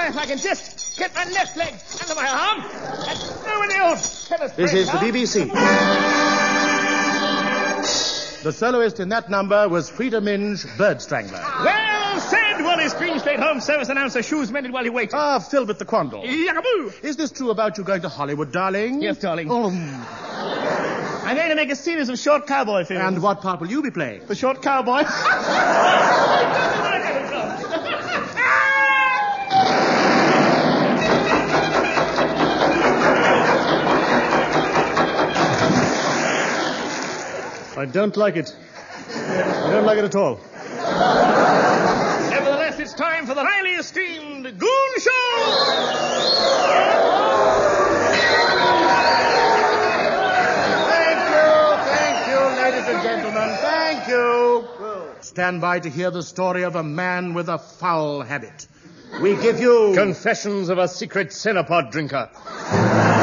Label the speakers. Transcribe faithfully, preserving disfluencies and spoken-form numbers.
Speaker 1: now if I can just get my left leg under my arm and throw in the old tennis
Speaker 2: This
Speaker 1: brace,
Speaker 2: is the
Speaker 1: huh?
Speaker 2: B B C. The soloist in that number was Frida Minge, Bird Strangler.
Speaker 1: Well said, Wallace Greenstreet Home Service announcer. Shoes mended while he waited.
Speaker 2: Ah, Philbert the Quandle.
Speaker 1: Yakaboo!
Speaker 2: Is this true about you going to Hollywood, darling?
Speaker 1: Yes, darling.
Speaker 2: Oh.
Speaker 1: I'm going to make a series of short cowboy films.
Speaker 2: And what part will you be playing?
Speaker 1: The short cowboy.
Speaker 2: I don't like it. I don't like it at all.
Speaker 1: Nevertheless, it's time for the highly esteemed Goon Show!
Speaker 2: Thank you, thank you, ladies and gentlemen, thank you. Stand by to hear the story of a man with a foul habit. We give you...
Speaker 3: Confessions of a Secret Cenopod Drinker.